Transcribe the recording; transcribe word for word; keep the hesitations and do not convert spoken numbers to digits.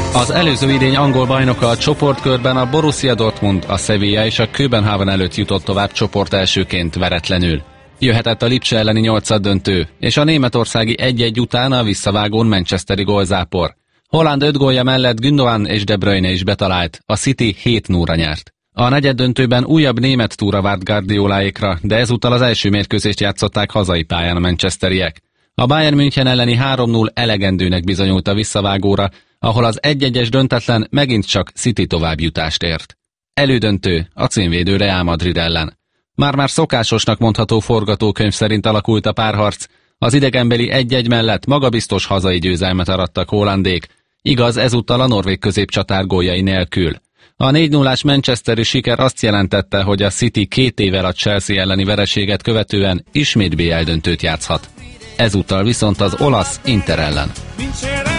Az előző idény angol bajnoka a csoportkörben a Borussia Dortmund, a Sevilla és a Köbenhavn előtt jutott tovább csoport elsőként veretlenül. Jöhetett a Lipcse elleni nyolcaddöntő, és a németországi egy-egy után a visszavágón manchesteri gólzápor. Haaland öt gólja mellett Gündogan és De Bruyne is betalált, a City hét nulla nyert. A negyeddöntőben újabb német túra várt Guardioláékra, de ezúttal az első mérkőzést játszották hazai pályán a manchesteriek. A Bayern München elleni három null elegendőnek bizonyult a visszavágóra, ahol az egy-egyes döntetlen megint csak City továbbjutást ért. Elődöntő, a címvédő Real Madrid ellen. Már-már szokásosnak mondható forgatókönyv szerint alakult a párharc, az idegenbeli egy-egy mellett magabiztos hazai győzelmet arattak hollandék, igaz ezúttal a norvég középcsatár góljai nélkül. A négy nullás manchesteri siker azt jelentette, hogy a City két évvel a Chelsea elleni vereséget követően ismét bé el döntőt játszhat. Ezúttal viszont az olasz Inter ellen.